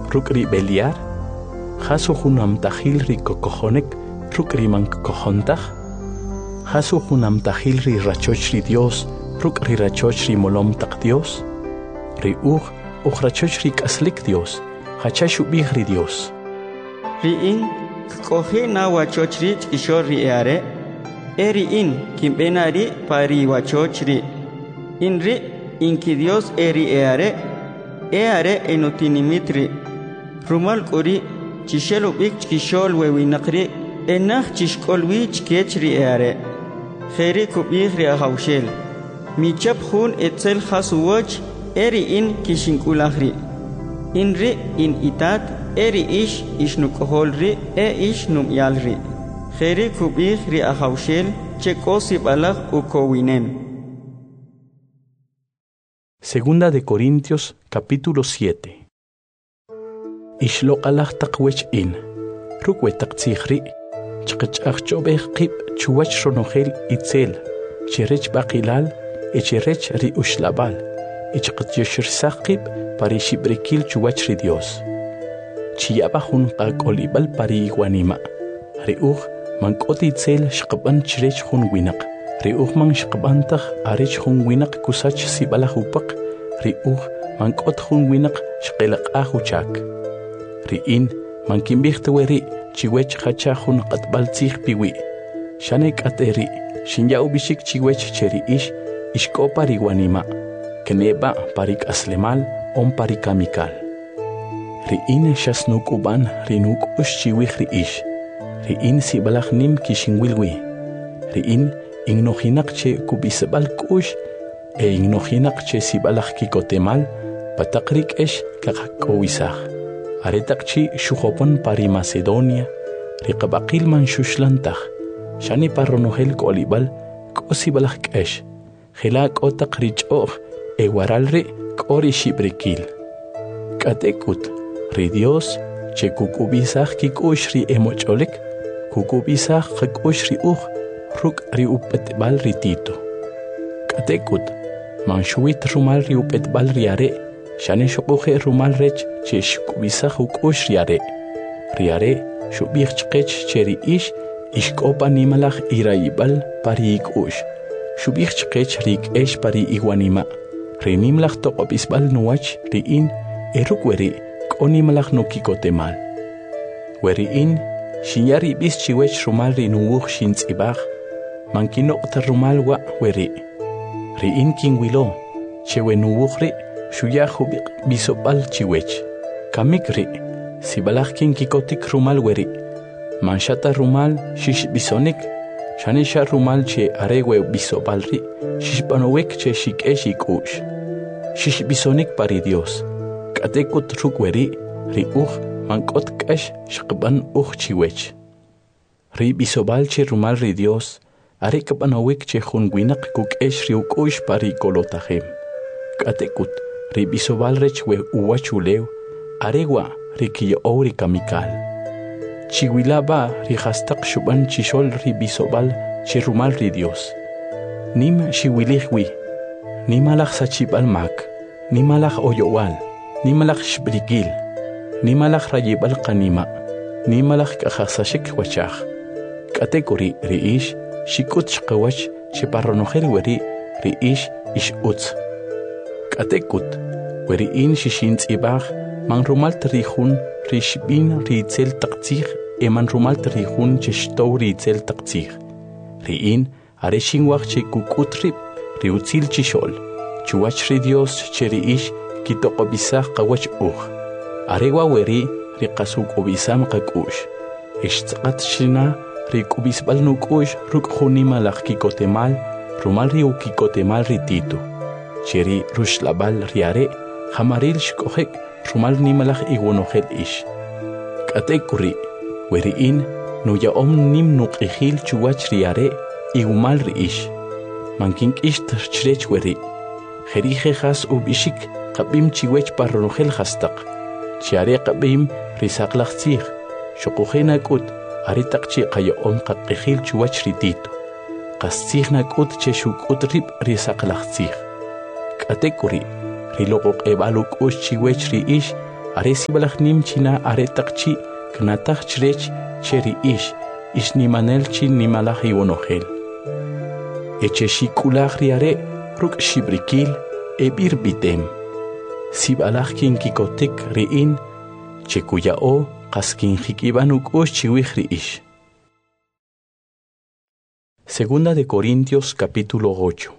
rukri beliar, hasu hunam tahil ri kokohonek, rukri man kokohontah, hasu hunam tahil ri rachoch ri Dios, rukri rachoch ri molom tak Dios, ri rachoch ri kaslik Dios, hachashu bih ri Dios. Riin kohi na wachoch ri ishor ri eare, riin kimbenari pari wachoch ri, inri inki Dios eri eare enotinimitri, rumal kuri chishelo bik chishol wewinakri, enach chishkolwi chkechri eare, kheri kubihri ahaushel, michap hun etzel hasuwach in kishinkulahri, inri in itat ish ishnukoholri ish numyalri, kheri kubihri ahaushel chekosi balach ukowinem. Segunda de Corintios, capítulo 7. Ishloqalach taqwech in, rukwe taqtsikhri, chqachachobeh qib chuwach ronohel itzel, chirech baqilal, echirech ri ushlabal, echqatyoshrsaq qib parishibrikil chuwach ri Dios. Chiyabahun qakolibal pari iguanima, riuj mankot itzel shqaban chirech hun winaq. Riuj man shqabantaq arich hun winaq kusach sibalaj upaq, riuj mankot hun winaq shqelaqaj uchak. Riin man kimbijteweri chiwech hachajun qatbaltzij piwi. Shanek ateri shinyau bishik chiwech cheri ishkopa riwanima, keneba parik aslemal on parikamikal. Riin shasnukuban rinuk chiwij riish. Riin sibalaj nim kishinwilwi. Riin ignojinak che kubisabal kush ignojinak che sibalaj kikotemal patakrik kakakowisaj aretak chi shujopon pari Macedonia riqabaqil man shushlantaj shani parronohel kolibal kosibalaj khilak otak richoj ewaralri kori shibrikil katekut ri Dios che kukubisaj kikush ri emocholik kukubisaj kikush ri ruk ri upetbal ri Tito. Katekut, manshuit rumal ri upetbal riare, shane shokoje rumal rech che shkubisa hukush riare. Riare, shubich chkech cheri ishkopa nimalach iraibal pari ikush. Shubich chkech rik pari iguanima. Renimlach tokobisbal nuach riin erukweri konimalach nukikotemal. Weriin, shinyari bis chiwech rumal ri nuuj shintzibach, mankino otarumal wa weri. Riin kinwilo, chewe nuwukhri, shuyahu bisopal chiwech. Kamikri, sibalach kinkikotik rumal weri. Manshata rumal shish bisonik, shanisha rumal che arewe bisopalri, shishpanowek che shikeshikush. Shish bisonik pari Dios. Katekut rukweri, riuj mankot kash shqban chiwech. Ri bisobal che rumal ri Dios, are kapanawik che junwinak kukesh riukush pari kolotajem. Katekut, ri bisobal rech we uwachulew, arewa ri kiyo ori kamikal. Chiwilaba ri hastak shuban chishol ri bisobal che rumal ri Dios. Nim shiwilihwi, nimalach sachibal mak, nimalach oyowal, nimalach shbrigil, nimalach rayibal kanima, nimalach kahasashik wachach. Kategori riish, shikut shkawach, sheparronohel weri, riish ish utz. Katekut, weri in shishintz ibach, man rumal trihun, rishbin ritzel taktzich, eman rumal trihun cheshtow ritzel taktzich. Riin, areshinwach che kukutrip, riutzil chishol, chuwach ri Dios che riish, kitokobisach kawach Arewa weri, riqasuk obisam kakush. Ishtzqat shina, rikubisbal nukush, rukhunima lach kikotemal, rumal riu kikotemal ritito. Cheri rushlabal riare, hamaril shkohek, rumal nimalach iguanohel ish. Katekuri, weri in, nuya nim nukihil chuwach riare, igumal riish. Mankink ish trchrech weri. Jerijejas ubishik, kabim chiwech parronohel hastak. Chiare qabim risaqlaqtzij, shuquhinakut, aritaqchi qayo'om qaqqijil chuwach ritito. Qastzijnakut che shukutrib risaqlaqtzij. K'atekuri, riloqoq ebaluk'ush chiwech riish, are sibalaj nim china are taqchi knataj chrech cheri ish nimanel chin nimalaj iwonogel eche shikulaj riare ruk shibrikil ebir bitem sibalaj kin kikotik riin chekuyao qaskin hikiban ukush chiwij riish. Segunda de Corintios capítulo 8.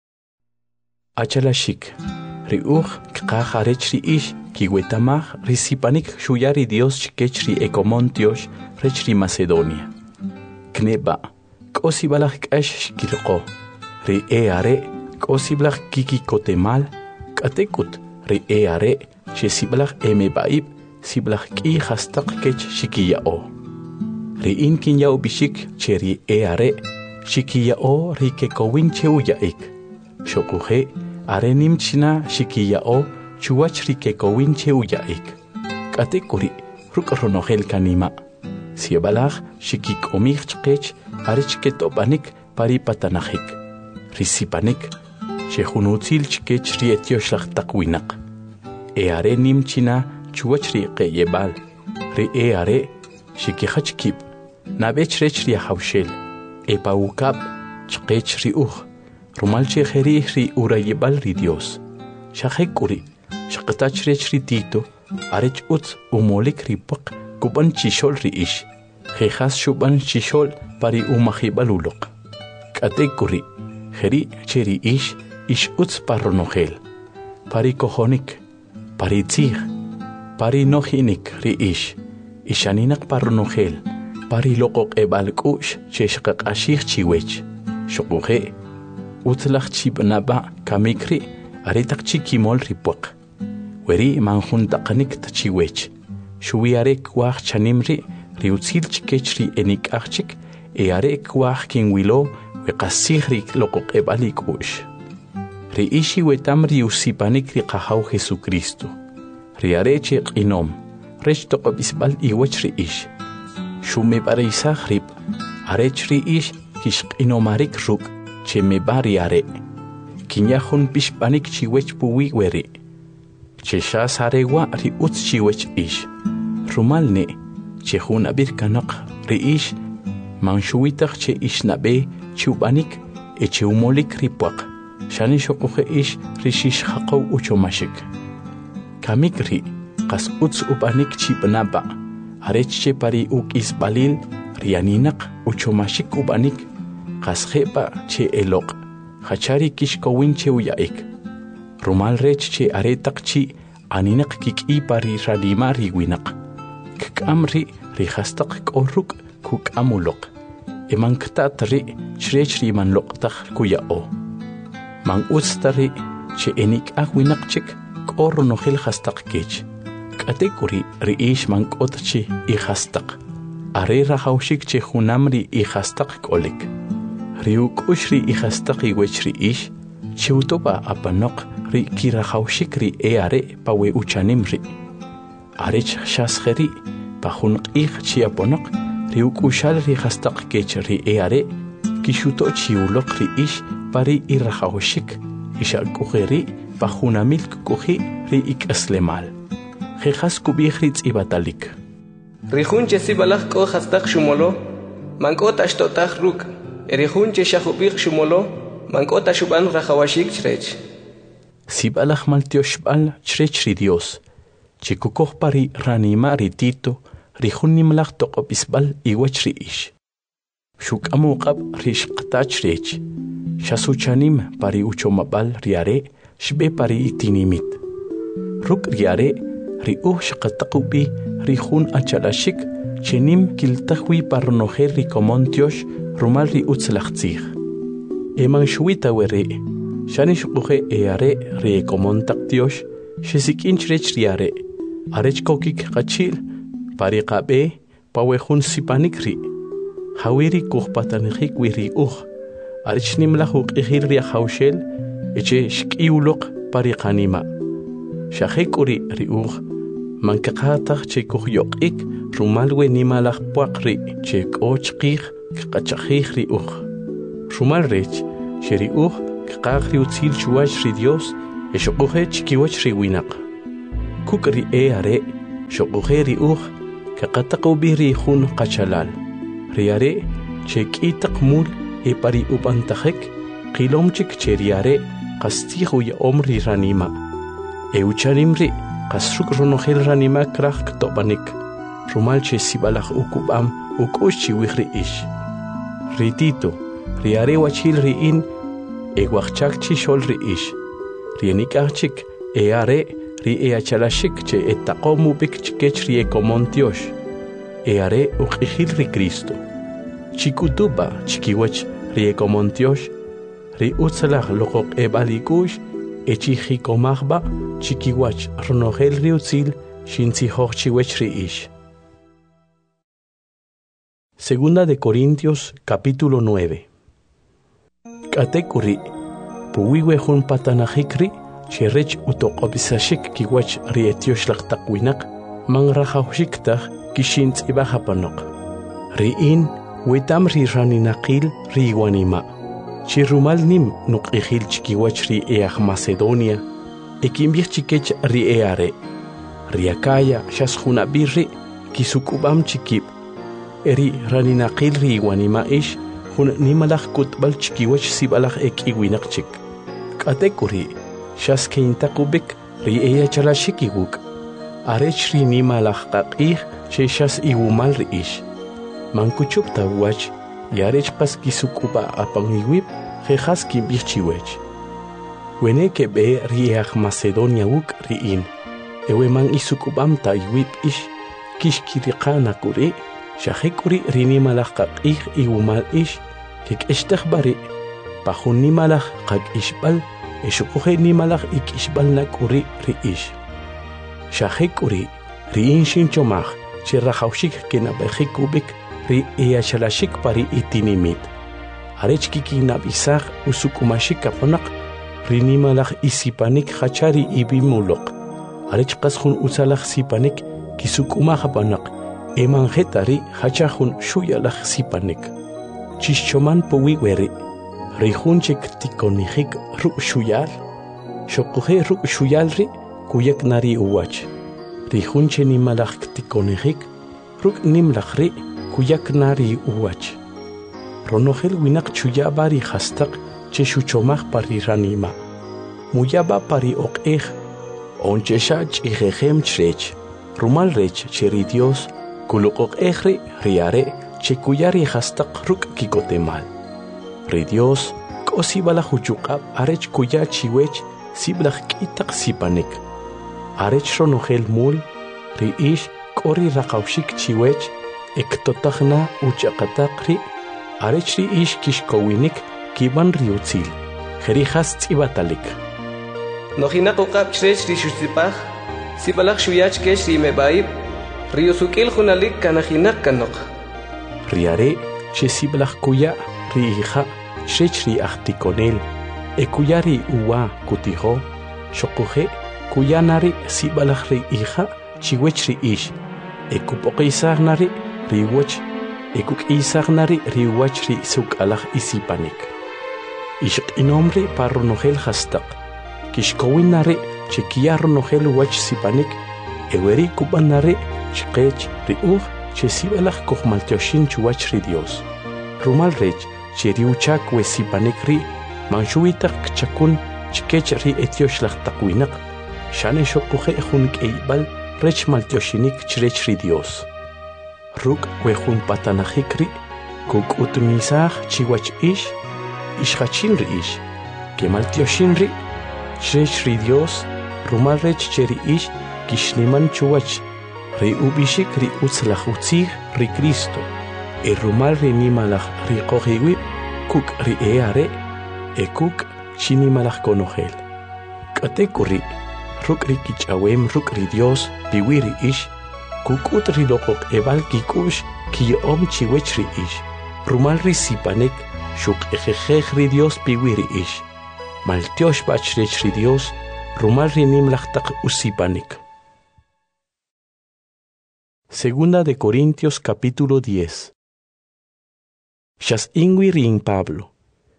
Achalashik riuj kqaj arech riish kiwetamaj risipanik shuyari Dios chikech ri Ecomontios rech ri Macedonia kneba k'osibalaj k'ax shkilqo ri are k'osibalaj kikikotemal k'atekut ri are shesibalaj emebaib sibalaj k'i hastaq kech shikiyao riin kinyao bishik cheri are shikiyao rikekowin cheuyaik shokuje arenim china shikiyao chuwach rikekowin cheuyaik katekuri rukronogel kanima siebalaj shikikomij chqech arechketopanik paripatanajik risipanik shejunutzil chkech rietioshlag taqwinaq arenim china chuwach riqeyebal ri are shikijachkib nabech rech riahawshel epawukab chqech riuj rumal chejeri ri urayebal ri Dios shajekuri shaqtach rech ri Tito arech utz umolik ri paq kuban chishol ri ish jejas shuban chishol pari umajibaluloq katekuri jeri cheri ish utz parronogel pari kojonik pari tzig pari nojinik ri ish ishaninak parronogel pari loqoq ebalkush cheshqaqashig chiwech shokuje utlaj chibnaba kamikri aritaq chikimol ripuq weri manjuntaqanik tachiwech shuwiarek waj chanimri riutzil chikech ri enik'ajchik arek waj kinwilo weqasij ri loqoq ebalikush ri ishi wetam ri usipanik ri qajaw Jesucristo ri areche q'inom rech toqobisbal iwech ri ish shume pareisaj rib arech ri ish kishq'inomarik ruk cheme bari are kinyajun pishpanik chiwech puwi weri cheshas arewa ri utz chiwech ish rumalne chejun abir kanaq ri ish manshuwitaj che ishnabe chubanik echeumolik ripuaq shani shokuje ish ri shish haqaw uchomashik kamikri qas utz ubanik chibnaba arech che pari uk'isbalil rianinaq uchomashik ubanik qasjepa che eloq hachari kishkowin cheuyaik rumal rech che aretaq chi aninaq kik'i pari ranima riwinaq k'amri rihastaq k'oruk kuk'amuloq emanktat ri chrech rimanloqtaj kuyao man utztari che enik'aj winaqchik k'orronojel hastaq kech k'atekuri ri ish mank'otchi ihastaq are rajawshik che junamri ihastaq k'olik riuk'ush ri ihastaq iwech ri ish chiwtopa apanoq ri kirajawshik ri are pawe uchanimri arech shasjeri pajunq'ij chiaponoq riuk'ushal ri hastaq kech ri are kishuto chiwloq ri ish pari irajawshik ixak'ujeri pajunamil k'uji ri ik'aslemal jejas kubij ri tz'ibatalik rijun che sibalaj k'o hastaq shumolo mank'ot ashtotaj ruk' rijun che shajubij shumolo mank'ot ashuban rajawashik chrech sibalaj maltioxb'al chrech ri Dios chikukoj pari ranima ri Tito rijun nimlaj toqopisbal iwech ri ish xuk'amuqab ri xqtach rech xasuchanim pari uchomabal ri are xb'e pari itinimit ruk' ri are ri uj xqataqupi rijun achalashik chenim kiltajwi parronojer ri Comontios rumal ri utzlaj tzij eman xuwita weri shani xquje are ri Comontaqtiox xesik'in chrech ri are arech kokik qachil pari qabe pawejun sipanik ri hawiri kujpatanijik wiri uj arech nimlaj uq'ijil ri ajawshel eche xk'iwloq pari qanima xajek'uri ri uj mankaqataj che kujyoq'ik rumal we nimalaj puaq ri che k'o chqij kqachajij ri uj rumal rech che ri uj kqaj ri utzil chuwach ri Dios exoquje chikiwach ri winaq kuk ri are shoquhe ri kaqataqu biri hun qachalal ri are chekitaq mul pari upantajek qilomchik cheriare qastihu ya omri ranima eucharimri qasruk ronogel ranima kraq topanik rumal che sibalaj ukubam ukushi wihri ish ritito riare wachil riin ewachchakchi shol ri ish rienikachik eare ri eachalashik che etaqomu bikchkech ri ekomontiosh eare uqihil ri Cristo chikutuba chikiwach ri ekomontiosh ri utsalaj loqoq ebalikush echijikomajba chikiwach ronogel ri utzil shintzihojchiwech ri ish. Segunda de Corintios, capítulo 9. Katekuri, puwiwe hun patanajikri, cherech utoqobisashik kiwach rietiosh laqtaqwinak, mangrajaushiktaj kishintz ibajapanok. Riin, wetam ri raninaqil ri iwanima. Chirumal nim nuqihil chikiwach ri eaj Macedonia, ekimbich chikech ri eare. Riakaya shashunabirri, kisukubam chikib. Eri raninaqil ri iwanima ish, hun nimalaj kutbal chikiwach sibalaj ekiwinaqchik. Katekuri, shaskeintakubik ri eya chalashikiguk. Arech ri nimalaj qaqih che shas iwumal ri ish. Mankuchupta wach, yarech pas kisukuba apangiwip, jejas kimbichiwech. Wene ke be ri eaj Macedonia wuk riin. Ewe man isukubamta iwip ish, kishkiriqana kuri, shahikuri rinimalaj qaqih iwumal ish, kikishtaj bari, pajun nimalaj qaq ishbal, eshukuhe nimalaj ikishbal nakuri ri ish. Shahikuri riin shinchomaj, cherrajaushik kenabejikubik ri eachalashik pari itinimit. Arech kikinabisaj usukumashik kaponak, rinimalaj isipanik hachari ibimulok. Arech qasjun usalaj sipanik kisukumajapanak. Emanjetari hachajun shuyalaj sipanik. Chischoman puwiweri. Rijunchik tikonijik ru shuyal. Shokuhe ru shuyalri kuyak nari uwach. Rijunche nimalaj tikonijik ruk nimlajri kuyak nari uwach. Ronogel winak chuyabari hastak che shuchomaj pari ranima. Muyaba pari oqej. Onchesha chijejem chrech. Rumal rech cheri Dios. Kuluqoq ejri riare che kuyari hastak ruk kikotemal. Ri Dios kosibala huchuqab arech kuya chiwech siblaj kitak sipanik. Arech ronogel mul ri ish kori raqawshik chiwech ektotajna uchaqataqri arech ri ish kishkowinik kiban riutzil. Jerijas tzibatalik. Nojinaquqab chrech ri shutzipaj sibalaj shuyach kesh ri mebaib Riosukil junalik kanajinak kanok. Riare, che siblaj kuya, ri hija, chrech ri ahtikonel, ekuyari uwa kutijo, shokuhe, kuyanari sibalaj ri hija, chiwech ri ish, ekupoqisagnari ri wach, ekukisagnari ri wach ri sukalaj isipanik. Ishq inomri parronogel hastak, kishkowinari chekia ronogel wach sipanik, eweri kubanari chqech riuj che sibalaj kohmaltioshin chuwach ri Dios. Rumal rech che riuchak we sipanik ri manshuitak kchakun chkech ri etiosh laqtaqwinak shane shokuhe jun keibal rech maltioshinik chrech ri Dios. Ruk we jun patanajik ri kukutmisaj chiwach ish ishachin ri ish ke maltioshin ri chrech ri Dios. Rumal rech che ri ish kishniman chuwach ri ubishik ri utzlaj utzij ri Cristo. Rumal ri nimalaj ri qojiwib kuk ri eare kuk chinimalaj konogel. Katekuri ruk ri kichawem ruk ri Dios piwi ri ish kukut ri loqoq ebal kikush kiyom chiwech ri ish. Rumal ri sipanek shuk ejejej ri Dios piwi ri ish. Maltiosh bachrech ri Dios rumal ri nimlaj taq usipanek. Segunda de Corintios capítulo 10. Shas ingwi rin Pablo.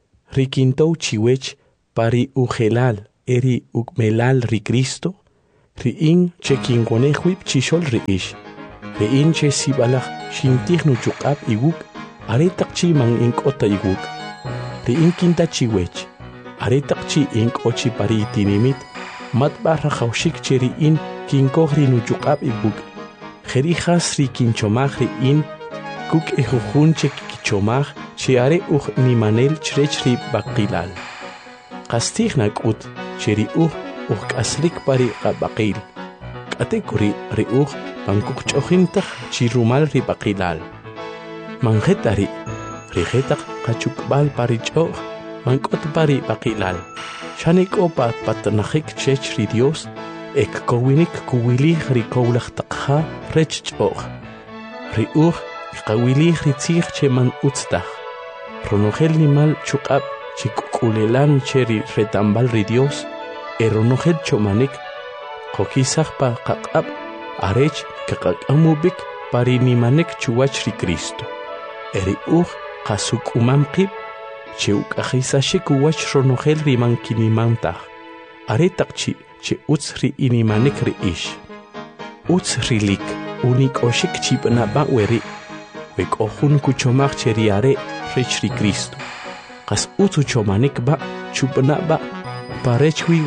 Rikintou chiwech pari ujelal eri ukmelal ri Cristo. ri'in che kinqonejwib chixol ri'ix ri'in che sibalaj xintij nuchuq'ab iwuk aretaq chi man ink'ota iwuk ri'in kinta chiwech aretaq chi ink'o chi pari itinimit matb'aj rajawxik che ri'in kinkoj ri nuchuq'ab iwuk jerijas ri kinchomaj ri'in kuk ejujun che kichomaj che are uj nimanel chrech ri baqilal qastij nak'ut che ri uj k'aslik pari qabaqil k'ate kuri ri uj pankuk ch'ojintaj chi rumal ri baqilal manjetari ri jetaq qachukb'al pari ch'oj mank'ot pari baqilal xanik'o patnajik chech ri Dios ek kowinik kuwilij ri kowlaj taqja rech ch'oj ri uj qawilij ri tzij che man utztaj ronojel nimal chuq'ab chi k'ulelan che ri retambal ri Dios ronojel chomanik qokisaj pa qaq'ab arech kaq'amubik pari nimanek chuwach ri Cristo eri uj qasuk'umam qib che uk'ajisashik uwach ronojel ri mankinimantaj aretaq chi che utz ri inimanek ri ix utz rilik unik'oxik chib'na'b'a weri wek'ojun kuchomaj che ri are rech ri Cristo qas utz uchomanik b'a chub'na'b'a parech wi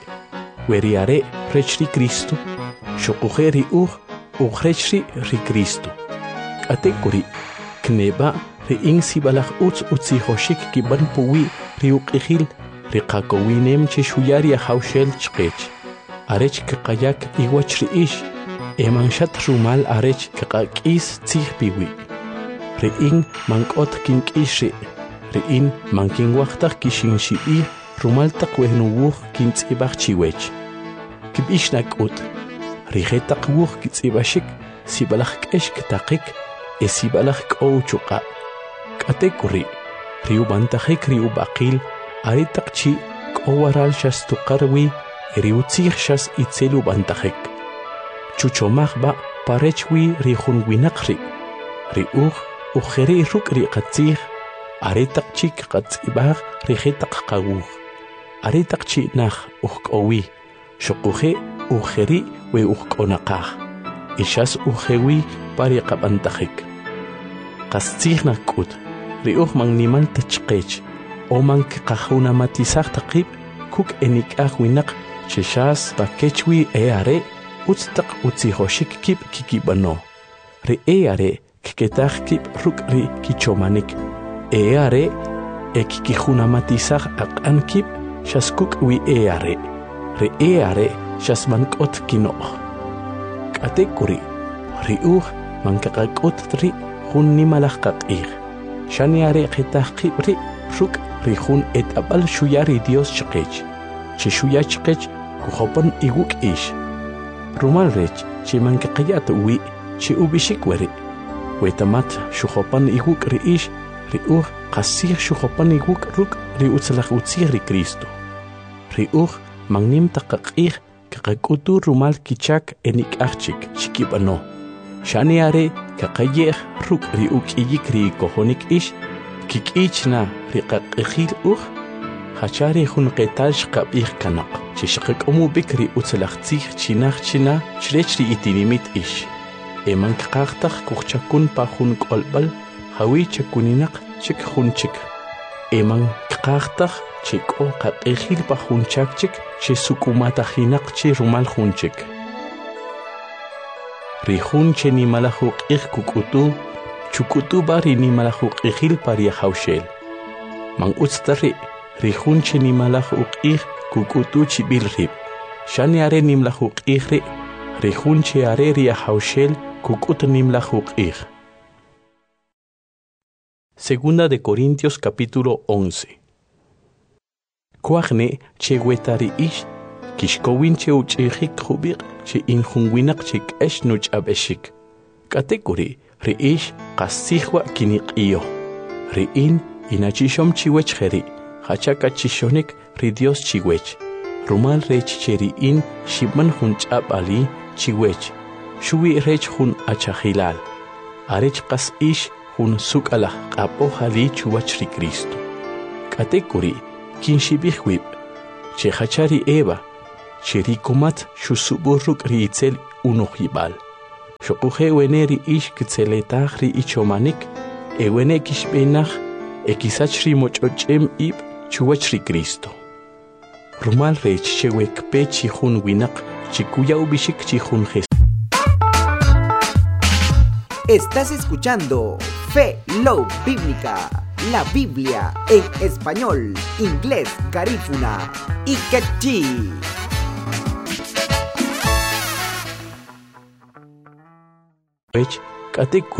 weri are rech ri Cristo xoquje ri uj rech ri Cristo k'ate kuri kneb'a ri'in sibalaj utz utzijoxik kib'an puwi ri uq'ijil ri qakowinem che xuyar yajawxel chqech arech kaqayak iwach ri ix emanshat rumal arech kaqak'is tzij piwi ri'in mank'ot kink'ix ri'in mankinwajtaj kixinxib'ij rumal taq wejnuwuj kintz'ib'aj chiwech kib'ix nak'ut ri jetaq wuj kitz'ib'axik sibalaj k'ex ktaqik sibalaj k'o uchuq'ab' k'ate kuri ri ub'antajik ri ub'aqil aretaq chi k'o waral xas tuqar wi ri utzij xas itzel ub'antajik chuchomaj b'a parech wi ri jun winaq ri uj ujeri ruk' ri qatzij aretaq chi qatz'ib'aj ri jetaq qawuj aretaq chi naj uj k'owi xoquje ujeri we uj k'onaqaj xas ujewi pari qab'antajik qas tzij nak'ut ri uj man nimal tachqech o man kqajunamatizaj taqib kuk enik'aj winaq che xas pakechwi are utz taq utzijoxik kib kikib'ano ri are kketaj kib ruk' ri kichomanik are kikijunamatizaj aq'an kib xas kuk' wi are ri are xas mank'ot kino'j k'ate kuri ri uj man kaqak'ut ri jun nimalaj qaq'ij xani are qetaj qib ri ruk' ri jun et'ab'al xuyar ri Dios chqech che xuya chqech kujopon iwuk' ix rumal rech che man kaqayat wi che ub'ixik weri wetamat xujopon iwuk' ri ix ri uj qasij xujopon iwuk' ruk' ri utzlaj utzij ri Cristo ri uj man nim taq qaq'ij kaqak'utu rumal kichak enik'aj chik xikib'ano xani are kaqayej ruk' ri uk'iyik ri kojonik ix kik'ichna ri qaq'ijil uj hachari jun qetal xqab'ij kanaq che xqak'omub'ik ri utzlaj tzij chinaj china chrech ri itinimit ix eman kaqajtaj kujchakun pa jun k'olb'al jawi chakuninaq chik jun chik eman kaqajtaj che k'o qaq'ijil pa jun chak chik che suk'umatajinaq chi rumal jun chik ri jun che nimalaj uq'ij kuk'utu chuk'utu b'a ri nimalaj uq'ijil pari yajawxel man utzta ri jun che nimalaj uq'ij kuk'utu chib'il rib' xani are nimlaj uq'ij ri jun che are ri yajawxel kuk'ut nimlaj uq'ij. Segunda de Corintios capítulo 11. Kuajne che wetari ix kixkowin che uch'ijik jubiq che injun winaq che k'ex nuch'ab'exik k'ate kuri ri ix qasijwa kiniq'iyo ri in inachixom chiwech jeri hacha kachixonik ri Dios chiwech rumal rech che ri in xib'an jun ch'ab'ali chiwech xuwi rech jun achajilal arech qas ix jun suk'alaj q'ap'oj ali chuwach ri Cristo k'ate kuri kinxib'ij wib che hacha ri Eva Chirikomat shusuburruk riitzel unuhibal. Shokuje weneri ish kitzeletach ri ichomanik, ewene kishbenach, ekisachri mochochem ib chuachri Cristo. Rumal rech chewek pe chihun winak, chikuya ubishik chihun jes. Estás escuchando Fe Love Bíblica, la Biblia en español, inglés, garífuna y quechí. Rech katek